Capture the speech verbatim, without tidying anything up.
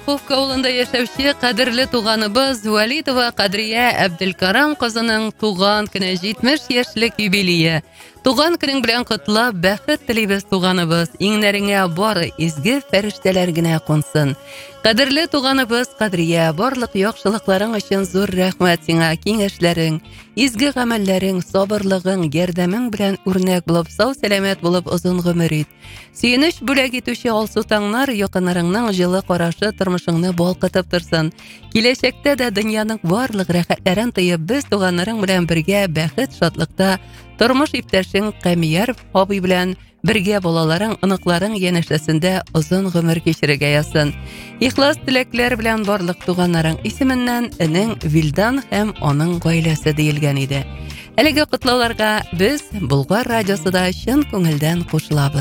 Ховка авылында яшәүче кадерле туганыбыз Валитова Кадрия Әбделкарам кызының туган көне җитмеш яшьлек юбилее. Туган көнең белән котлап, бәхет телибез туганыбыз. Иңнәреңә бары изге фәрештәләр генә кунсын. Кадерле туганыбыз Кадрия, барлык яхшылыкларың өчен зур рәхмәт сиңа, киңәшләрең, изге гамәлләрең, сабырлыгың, ярдәмең белән үрнәк булып, сау-сәламәт булып озын гомер ит. Сөенеч бүләк итүче алсу таңнар, якыннарыңның җылы карашы тормышыңны балкытып торсын. Киләчәктә дә дөньяның барлык рәхәтләрен тоеп, без туганнарың белән бергә бәхет, шатлыкта тормыш иптәшең Камияр абый белән бергә балаларың, оныкларың янәшәсендә озын гомер кичерергә язсын. Ихлас теләкләр белән барлык туганнарың исеменнән энең Вилдан һәм аның гаиләсе диелгән иде. Әлеге котлауларга без Болгар радиосында чын күңелдән кушылабыз.